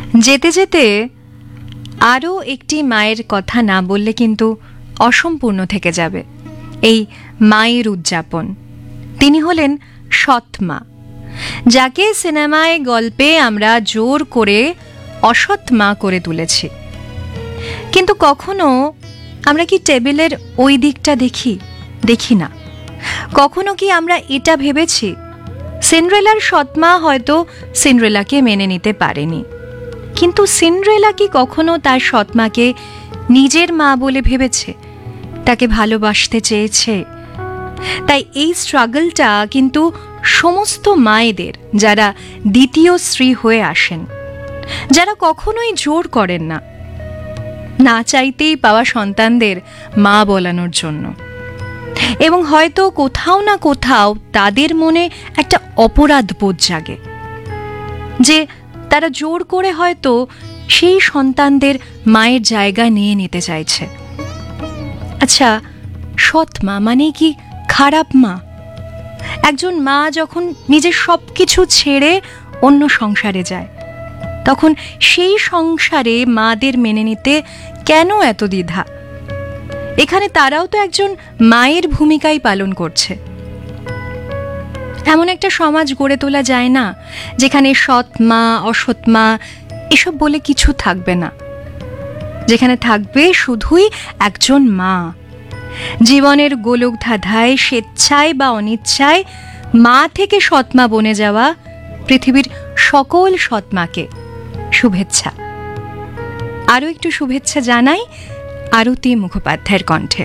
যেতে যেতে আরও একটি মায়ের কথা না বললে কিন্তু অসম্পূর্ণ থেকে যাবে এই মায়ের উদযাপন। তিনি হলেন সৎ মা, যাকে সিনেমায় গল্পে আমরা জোর করে অসৎ মা করে তুলেছি। কিন্তু কখনো আমরা কি টেবিলের ওই দিকটা দেখি না। কখনো কি আমরা এটা ভেবেছি সিন্ড্রেলার সৎমা হয়তো সিন্ড্রেলাকে মেনে নিতে পারেনি, কিন্তু সিন্ড্রেলা কি কখনো তার সৎমাকে নিজের মা বলে ভেবেছে, তাকে ভালোবাসতে চেয়েছে? তাই এই স্ট্রাগলটা কিন্তু সমস্ত মায়েদের, যারা দ্বিতীয় স্ত্রী হয়ে আসেন, যারা কখনোই জোর করেন না, না চাইতেই পাওয়া সন্তানদের মা বলানোর জন্য। এবং হয়তো কোথাও না কোথাও তাদের মনে একটা অপরাধ বোধ জাগে যে তারা জোর করে হয়তো সেই সন্তানদের মায়ের জায়গা নিয়ে নিতে চাইছে। আচ্ছা, সৎ মা মানে কি খারাপ মা? একজন মা যখন নিজের সব কিছু ছেড়ে অন্য সংসারে যায়, তখন সেই সংসারে মাদের মেনে নিতে কেন এত দ্বিধা? এখানে তারাও তো একজন মায়ের ভূমিকাই পালন করছে। এমন একটা সমাজ গড়ে তোলা যায় না যেখানে সৎ মা, অসৎ মা এসব বলে কিছু থাকবে না, যেখানে থাকবে শুধুই একজন মা। জীবনের গোলক ধাঁধায় স্বেচ্ছায় বা অনিচ্ছায় মা থেকে সৎমা বনে যাওয়া পৃথিবীর সকল সৎমাকে শুভেচ্ছা। আরও একটু শুভেচ্ছা জানাই আরতি মুখোপাধ্যায়ের কণ্ঠে।